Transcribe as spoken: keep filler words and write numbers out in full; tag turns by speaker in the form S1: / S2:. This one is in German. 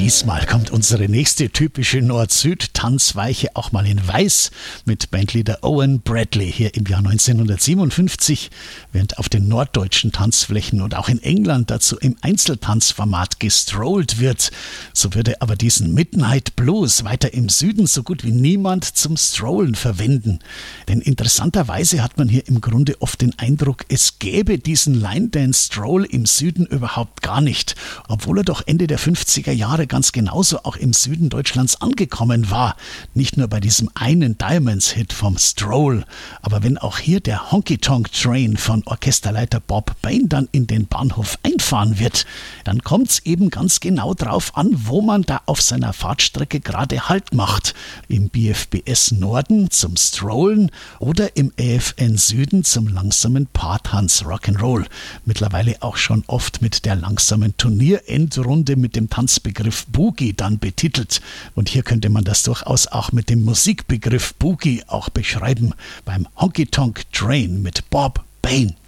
S1: Diesmal kommt unsere nächste typische Nord-Süd-Tanzweiche auch mal in Weiß mit Bandleader Owen Bradley hier im Jahr neunzehnhundertsiebenundfünfzig, während auf den norddeutschen Tanzflächen und auch in England dazu im Einzeltanzformat gestrollt wird. So würde aber diesen Midnight Blues weiter im Süden so gut wie niemand zum Strollen verwenden. Denn interessanterweise hat man hier im Grunde oft den Eindruck, es gäbe diesen Line-Dance-Stroll im Süden überhaupt gar nicht, obwohl er doch Ende der fünfziger Jahre ganz genauso auch im Süden Deutschlands angekommen war. Nicht nur bei diesem einen Diamonds-Hit vom Stroll, aber wenn auch hier der Honky-Tonk-Train von Orchesterleiter Bob Bain dann in den Bahnhof einfahren wird, dann kommt es eben ganz genau drauf an, wo man da auf seiner Fahrtstrecke gerade Halt macht. Im B F B S Norden zum Strollen oder im A F N Süden zum langsamen Paartanz Rock'n'Roll. Mittlerweile auch schon oft mit der langsamen Turnierendrunde mit dem Tanzbegriff Boogie dann betitelt. Und hier könnte man das durchaus auch mit dem Musikbegriff Boogie auch beschreiben, beim Honky Tonk Train mit Bob Bain.